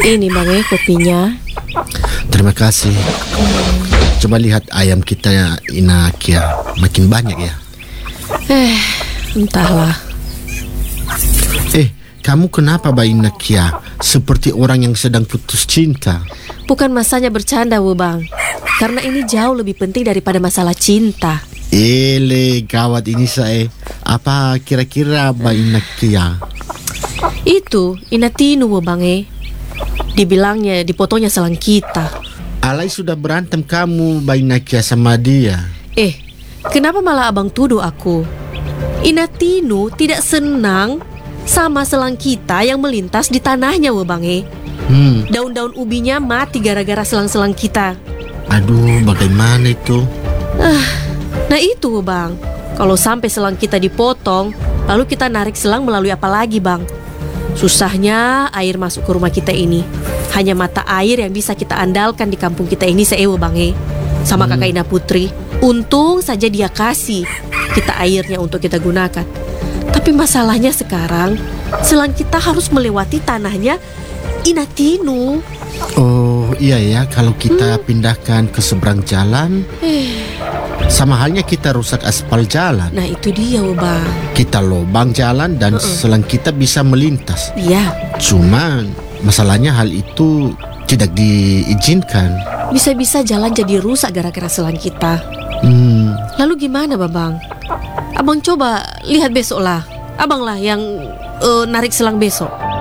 Ini Bang kopinya. Terima kasih. Coba lihat ayam kita Inakia, makin banyak ya. Entahlah. Kamu kenapa Mbak Inakia? Seperti orang yang sedang putus cinta. Bukan masanya bercanda Bang. Karena ini jauh lebih penting daripada masalah cinta. Gawat ini saya. Apa kira-kira Mbak Inakia? Itu Inatinu Bang Dibilangnya, dipotonya selang kita. Alai sudah berantem kamu Mbak Inakia sama dia. Kenapa malah abang tuduh aku? Inatinu tidak senang sama selang kita yang melintas di tanahnya Bang Daun-daun ubinya mati gara-gara selang-selang kita. Aduh, bagaimana itu? Nah itu Bang, kalau sampai selang kita dipotong, lalu kita narik selang melalui apa lagi Bang? Susahnya air masuk ke rumah kita ini. Hanya mata air yang bisa kita andalkan di kampung kita ini Bang sama kakak Ina Putri. Untung saja dia kasih kita airnya untuk kita gunakan. Tapi masalahnya sekarang, selang kita harus melewati tanahnya Inatinu. Oh iya ya, kalau kita pindahkan ke seberang jalan, sama halnya kita rusak aspal jalan. Nah itu dia Bang. Kita lobang jalan dan selang kita bisa melintas. Iya. Cuman masalahnya hal itu tidak diizinkan. Bisa-bisa jalan jadi rusak gara-gara selang kita. Lalu gimana Bang? Abang coba lihat besok lah. Abang lah yang narik selang besok.